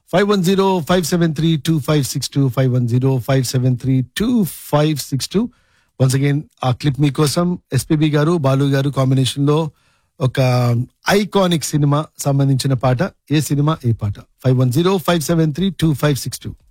510-573-2562, 510-573-2562. Once again ఆ clip మీకోసం SPB గారు బాలు గారు కాంబినేషన్ లో ఒక ఐకానిక్ సినిమా సంబంధించిన పాట. ఏ సినిమా ఏ పాట? 510-573-2562.